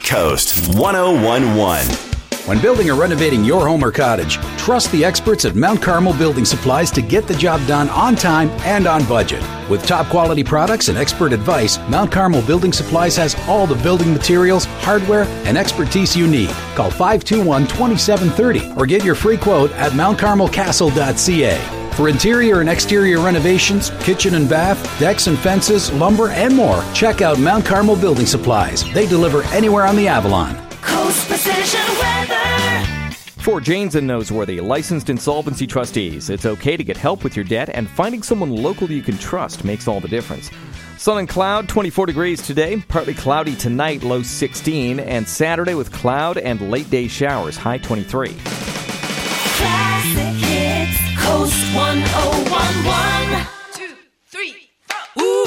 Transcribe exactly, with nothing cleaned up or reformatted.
Coast one oh one one. When building or renovating your home or cottage, trust the experts at Mount Carmel Building Supplies to get the job done on time and on budget. With top quality products and expert advice, Mount Carmel Building Supplies has all the building materials, hardware, and expertise you need. Call five two one, two seven three zero or get your free quote at mount carmel castle dot c a. For interior and exterior renovations, kitchen and bath, decks and fences, lumber, and more, check out Mount Carmel Building Supplies. They deliver anywhere on the Avalon. Coast Precision Weather. For Janes and Noseworthy, licensed insolvency trustees, it's okay to get help with your debt, and finding someone local you can trust makes all the difference. Sun and cloud, twenty-four degrees today, partly cloudy tonight, low sixteen, and Saturday with cloud and late day showers, high twenty-three. Classic Hits, Coast one oh one one.